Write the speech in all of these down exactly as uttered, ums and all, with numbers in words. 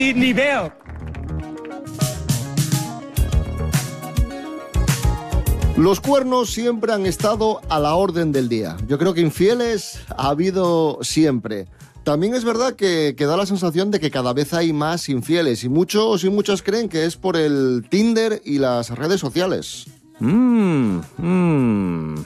y ni veo. Los cuernos siempre han estado a la orden del día. Yo creo que infieles ha habido siempre. También es verdad que, que da la sensación de que cada vez hay más infieles y muchos y muchas creen que es por el Tinder y las redes sociales. Mmm, mmm...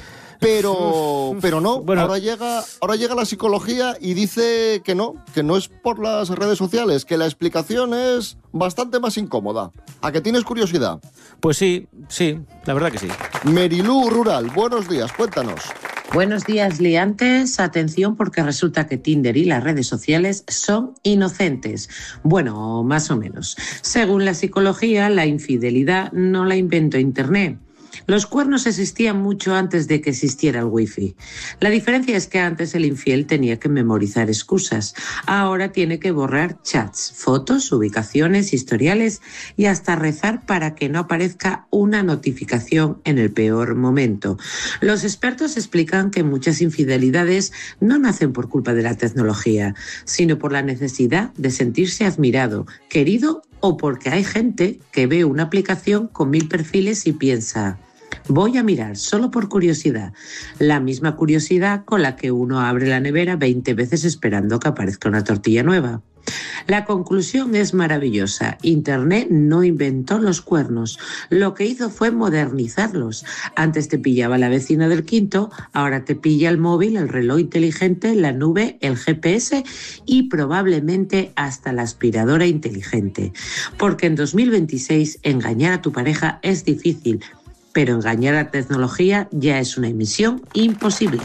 Pero, pero no, bueno. ahora llega, ahora llega la psicología y dice que no, que no es por las redes sociales, que la explicación es bastante más incómoda. ¿A que tienes curiosidad? Pues sí, sí, la verdad que sí. Merilú Rural, buenos días, cuéntanos. Buenos días, liantes. Atención, porque resulta que Tinder y las redes sociales son inocentes. Bueno, más o menos. Según la psicología, la infidelidad no la inventó Internet. Los cuernos existían mucho antes de que existiera el wifi. La diferencia es que antes el infiel tenía que memorizar excusas. Ahora tiene que borrar chats, fotos, ubicaciones, historiales y hasta rezar para que no aparezca una notificación en el peor momento. Los expertos explican que muchas infidelidades no nacen por culpa de la tecnología, sino por la necesidad de sentirse admirado, querido o porque hay gente que ve una aplicación con mil perfiles y piensa: voy a mirar solo por curiosidad. La misma curiosidad con la que uno abre la nevera veinte veces esperando que aparezca una tortilla nueva. La conclusión es maravillosa. Internet no inventó los cuernos. Lo que hizo fue modernizarlos. Antes te pillaba la vecina del quinto, ahora te pilla el móvil, el reloj inteligente, la nube, el G P S y probablemente hasta la aspiradora inteligente. Porque en dos mil veintiséis engañar a tu pareja es difícil, pero engañar a la tecnología ya es una misión imposible.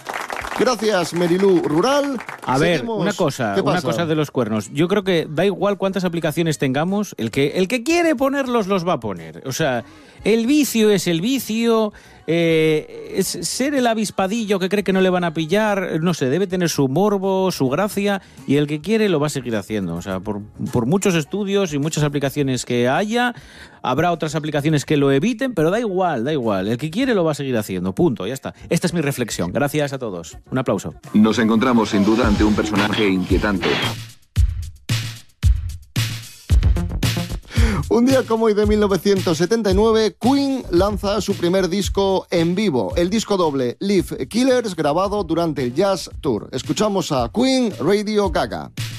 Gracias, Merilú Rural. A ver, Seguimos. una cosa, una cosa de los cuernos. Yo creo que da igual cuántas aplicaciones tengamos, el que, el que quiere ponerlos los va a poner. O sea, el vicio es el vicio, eh, es ser el avispadillo que cree que no le van a pillar, no sé, debe tener su morbo, su gracia, y el que quiere lo va a seguir haciendo. O sea, por, por muchos estudios y muchas aplicaciones que haya, habrá otras aplicaciones que lo eviten, pero da igual, da igual. El que quiere lo va a seguir haciendo, punto, ya está. Esta es mi reflexión. Gracias a todos. Un aplauso. Nos encontramos sin duda ante un personaje inquietante. Un día como hoy de mil novecientos setenta y nueve, Queen lanza su primer disco en vivo, el disco doble Live Killers, grabado durante el Jazz Tour. Escuchamos a Queen, Radio Gaga.